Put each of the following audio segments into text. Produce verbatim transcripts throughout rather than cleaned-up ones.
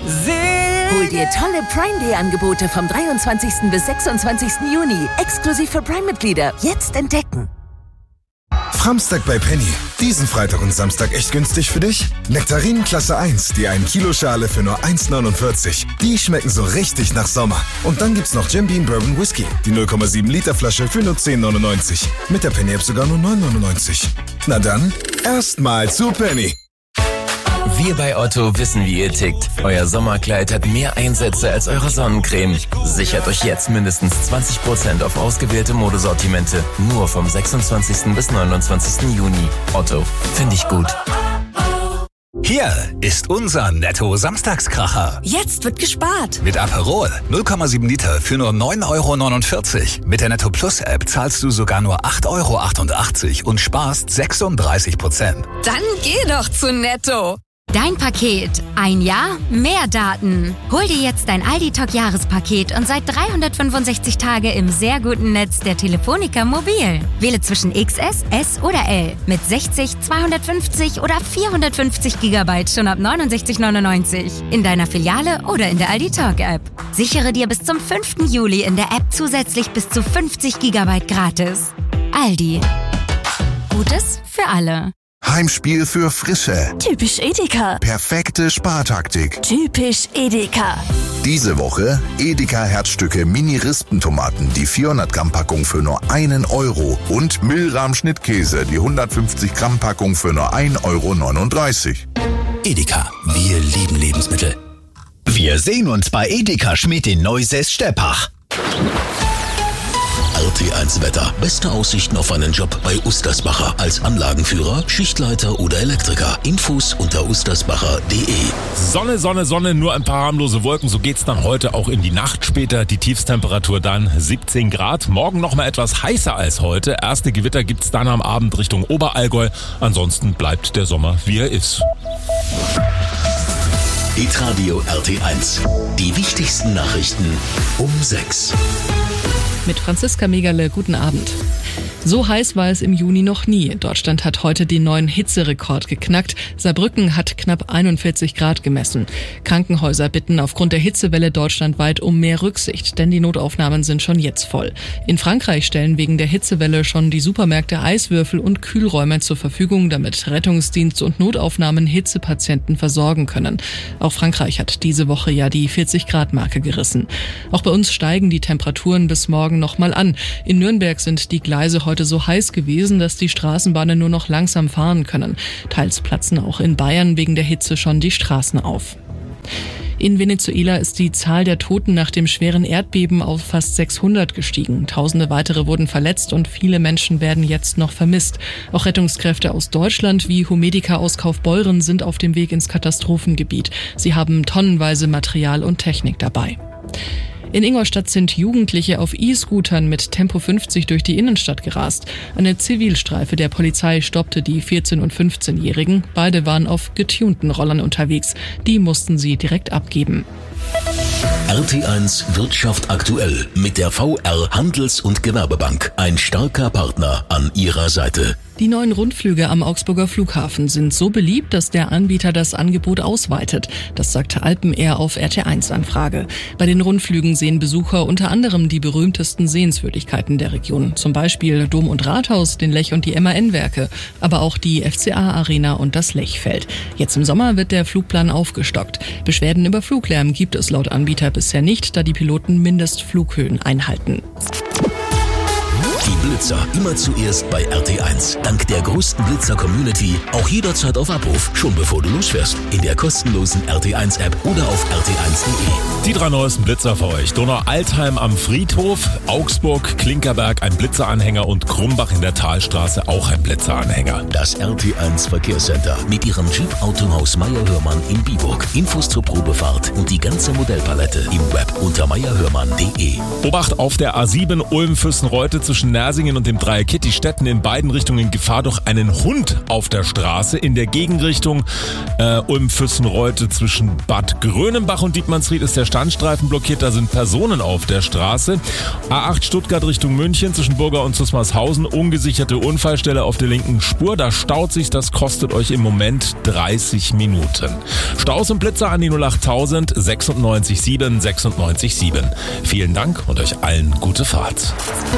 Hol dir tolle Prime Day Angebote vom dreiundzwanzigsten bis sechsundzwanzigsten Juni. Exklusiv für Prime-Mitglieder. Jetzt entdecken. Framstag bei Penny. Diesen Freitag und Samstag echt günstig für dich? Nektarinen Klasse eins, die ein Kilo Schale für nur eins neunundvierzig. Die schmecken so richtig nach Sommer. Und dann gibt's noch Jim Beam Bourbon Whisky, die null Komma sieben Liter Flasche für nur zehn neunundneunzig. Mit der Penny App sogar nur neun neunundneunzig. Na dann, erstmal zu Penny. Wir bei Otto wissen, wie ihr tickt. Euer Sommerkleid hat mehr Einsätze als eure Sonnencreme. Sichert euch jetzt mindestens zwanzig Prozent auf ausgewählte Modesortimente. Nur vom sechsundzwanzigsten bis neunundzwanzigsten Juni. Otto, finde ich gut. Hier ist unser Netto-Samstagskracher. Jetzt wird gespart. Mit Aperol null Komma sieben Liter für nur neun Euro neunundvierzig. Mit der Netto Plus App zahlst du sogar nur acht Euro achtundachtzig und sparst sechsunddreißig Prozent. Dann geh doch zu Netto. Dein Paket. Ein Jahr, mehr Daten. Hol dir jetzt dein Aldi-Talk-Jahrespaket und seit dreihundertfünfundsechzig Tage im sehr guten Netz der Telefonica Mobil. Wähle zwischen X S, S oder L mit sechzig, zweihundertfünfzig oder vierhundertfünfzig Gigabyte schon ab neunundsechzig neunundneunzig. In deiner Filiale oder in der Aldi-Talk-App. Sichere dir bis zum fünften Juli in der App zusätzlich bis zu fünfzig Gigabyte gratis. Aldi. Gutes für alle. Heimspiel für Frische. Typisch Edeka. Perfekte Spartaktik. Typisch Edeka. Diese Woche Edeka Herzstücke Mini-Rispentomaten, die vierhundert Gramm Packung für nur einen Euro und Milram Schnittkäse, die hundertfünfzig Gramm Packung für nur ein Euro neununddreißig. Edeka, wir lieben Lebensmittel. Wir sehen uns bei Edeka Schmidt in Neusäß-Steppach. R T eins Wetter. Beste Aussichten auf einen Job bei Ustersbacher. Als Anlagenführer, Schichtleiter oder Elektriker. Infos unter ustersbacher punkt de. Sonne, Sonne, Sonne, nur ein paar harmlose Wolken. So geht's dann heute auch in die Nacht später. Die Tiefstemperatur dann siebzehn Grad. Morgen noch mal etwas heißer als heute. Erste Gewitter gibt's dann am Abend Richtung Oberallgäu. Ansonsten bleibt der Sommer, wie er ist. Hitradio R T eins. Die wichtigsten Nachrichten um sechs. Mit Franziska Megerle, guten Abend. So heiß war es im Juni noch nie. Deutschland hat heute den neuen Hitzerekord geknackt. Saarbrücken hat knapp einundvierzig Grad gemessen. Krankenhäuser bitten aufgrund der Hitzewelle deutschlandweit um mehr Rücksicht, denn die Notaufnahmen sind schon jetzt voll. In Frankreich stellen wegen der Hitzewelle schon die Supermärkte Eiswürfel und Kühlräume zur Verfügung, damit Rettungsdienst und Notaufnahmen Hitzepatienten versorgen können. Auch Frankreich hat diese Woche ja die vierzig Grad Marke gerissen. Auch bei uns steigen die Temperaturen bis morgen nochmal an. In Nürnberg sind die Gleise heute so heiß gewesen, dass die Straßenbahnen nur noch langsam fahren können. Teils platzen auch in Bayern wegen der Hitze schon die Straßen auf. In Venezuela ist die Zahl der Toten nach dem schweren Erdbeben auf fast sechshundert gestiegen. Tausende weitere wurden verletzt und viele Menschen werden jetzt noch vermisst. Auch Rettungskräfte aus Deutschland wie Humedica aus Kaufbeuren sind auf dem Weg ins Katastrophengebiet. Sie haben tonnenweise Material und Technik dabei. In Ingolstadt sind Jugendliche auf E-Scootern mit Tempo fünfzig durch die Innenstadt gerast. Eine Zivilstreife der Polizei stoppte die vierzehn- und fünfzehnjährigen. Beide waren auf getunten Rollern unterwegs. Die mussten sie direkt abgeben. R T eins Wirtschaft aktuell mit der V R Handels- und Gewerbebank. Ein starker Partner an ihrer Seite. Die neuen Rundflüge am Augsburger Flughafen sind so beliebt, dass der Anbieter das Angebot ausweitet. Das sagte Alpenair auf R T eins Anfrage. Bei den Rundflügen sehen Besucher unter anderem die berühmtesten Sehenswürdigkeiten der Region. Zum Beispiel Dom und Rathaus, den Lech und die M A N-Werke, aber auch die F C A-Arena und das Lechfeld. Jetzt im Sommer wird der Flugplan aufgestockt. Beschwerden über Fluglärm gibt es laut Anbieter bisher nicht, da die Piloten Mindestflughöhen einhalten. Die Blitzer immer zuerst bei R T eins. Dank der größten Blitzer-Community auch jederzeit auf Abruf, schon bevor du losfährst. In der kostenlosen R T eins App oder auf r t eins punkt de. Die drei neuesten Blitzer für euch. Donau-Altheim am Friedhof, Augsburg, Klinkerberg ein Blitzeranhänger und Krumbach in der Talstraße auch ein Blitzeranhänger. Das R T eins Verkehrscenter mit ihrem Jeep Autohaus Meyer-Hörmann in Biburg. Infos zur Probefahrt und die ganze Modellpalette im Web unter meyer hörmann punkt de. Obacht auf der A sieben Ulm-Füssen-Reute zwischen Nersingen und dem Dreieck Kitty-Stetten in beiden Richtungen Gefahr durch einen Hund auf der Straße. In der Gegenrichtung äh, Ulm-Füssen-Reute zwischen Bad Grönenbach und Dietmannsried ist der Standstreifen blockiert. Da sind Personen auf der Straße. A acht Stuttgart Richtung München zwischen Burger und Zusmarshausen. Ungesicherte Unfallstelle auf der linken Spur. Da staut sich, das kostet euch im Moment dreißig Minuten. Staus und Blitzer an die null acht tausend sechsundneunzig sieben sechsundneunzig sieben. Vielen Dank und euch allen gute Fahrt.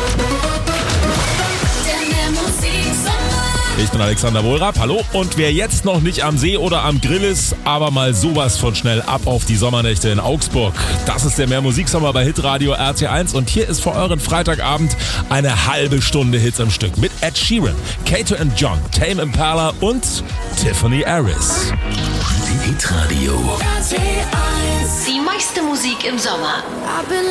Ich bin Alexander Wohlrab, hallo. Und wer jetzt noch nicht am See oder am Grill ist, aber mal sowas von schnell ab auf die Sommernächte in Augsburg. Das ist der Mehr Musiksommer bei Hitradio R T eins und hier ist für euren Freitagabend eine halbe Stunde Hits am Stück mit Ed Sheeran, Kato and John, Tame Impala und Tiffany Harris. Hitradio R T eins. Die meiste Musik im Sommer.